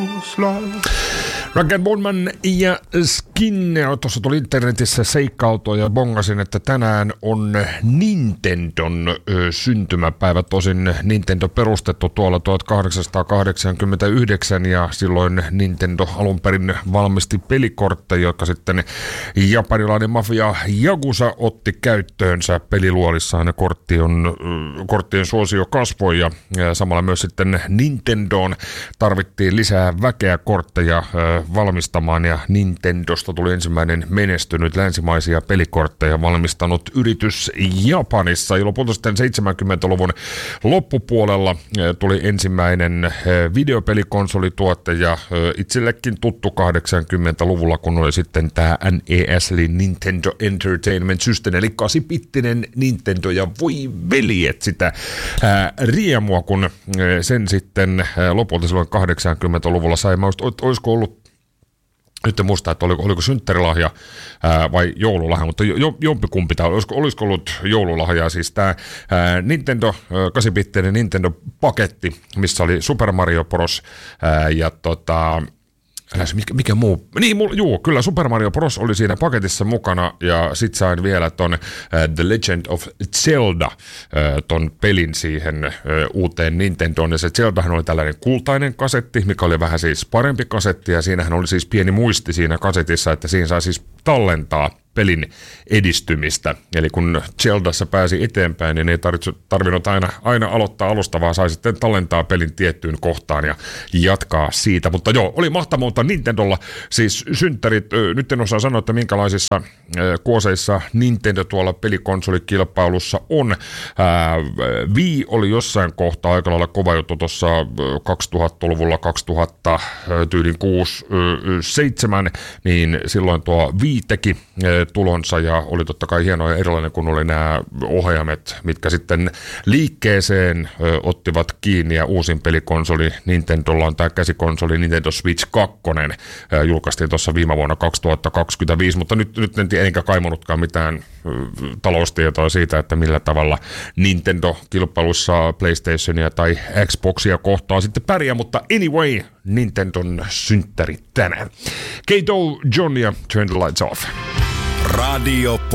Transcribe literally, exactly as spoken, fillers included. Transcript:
Rock and Bondman ja Skin. Tuossa tuli internetissä seikkailtua ja bongasin, että tänään on Nintendon ö, syntymäpäivä. Tosin Nintendo perustettu tuolla tuhatkahdeksansataakahdeksankymmentäyhdeksän ja silloin Nintendo alun perin valmisti pelikortteja, jotka sitten japanilainen mafia Yakuza otti käyttöönsä peliluolissaan. Ja kortti on, ö, korttien suosio kasvoi ja, ja samalla myös sitten Nintendoon tarvittiin lisää väkeä kortteja ö, valmistamaan ja Nintendosta tuli ensimmäinen menestynyt länsimaisia pelikortteja valmistanut yritys Japanissa. Ja lopulta sitten seitsemänkymmentäluvun loppupuolella tuli ensimmäinen videopelikonsolituote ja itsellekin tuttu kahdeksankymmentäluvulla, kun oli sitten tämä N E S eli Nintendo Entertainment System eli kasipittinen Nintendo ja voi veljet sitä ää, riemua, kun sen sitten ää, lopulta silloin kahdeksankymmentäluvulla sai. Mä olisiko ollut, nyt en muista, että oliko, oliko synttärilahja ää, vai joululahja, mutta jo, jompikumpi tämä, olisiko, olisiko ollut joululahja, siis tämä ää, Nintendo, kahdeksanbittinen Nintendo-paketti, missä oli Super Mario Bros. Ää, ja tota... Mikä, mikä muu? Niin, mul, juu, kyllä Super Mario Bros. Oli siinä paketissa mukana ja sit sain vielä ton uh, The Legend of Zelda uh, ton pelin siihen uh, uuteen Nintendoon. Ja se Zeldahan oli tällainen kultainen kasetti, mikä oli vähän siis parempi kasetti ja siinähän oli siis pieni muisti siinä kasetissa, että siinä sai siis tallentaa pelin edistymistä. Eli kun Zeldassa pääsi eteenpäin, niin ei tarvinnut aina, aina aloittaa alusta, vaan sai sitten tallentaa pelin tiettyyn kohtaan ja jatkaa siitä. Mutta joo, oli mahtavaa Nintendolla. Siis synttärit, nyt en osaa sanoa, että minkälaisissa kuoseissa Nintendo tuolla pelikonsolikilpailussa on. Wii oli jossain kohtaa aika lailla kova juttu tuossa kaksituhattaluvulla, kaksituhatta tyylin kuusi seitsemän, niin silloin tuo Wii teki tulonsa ja oli totta kai hienoa ja erilainen, kun oli nämä ohjaimet, mitkä sitten liikkeeseen ö, ottivat kiinni ja uusin pelikonsoli Nintendolla on tämä käsikonsoli Nintendo Switch kaksi, ö, julkaistiin tuossa viime vuonna kaksituhattakaksikymmentäviisi, mutta nyt, nyt en tiedä enkä kaimonutkaan mitään ö, taloustietoa siitä, että millä tavalla Nintendo kilpailussa PlayStationia tai Xboxia kohtaa sitten pärjää, mutta anyway, Nintendon synttäri tänään. Kato, John ja Turn the Lights Off. Radio